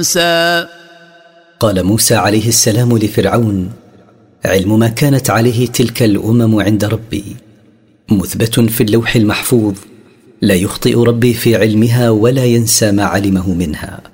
قال موسى عليه السلام لفرعون: علم ما كانت عليه تلك الأمم عند ربي مثبت في اللوح المحفوظ، لا يخطئ ربي في علمها ولا ينسى ما علمه منها.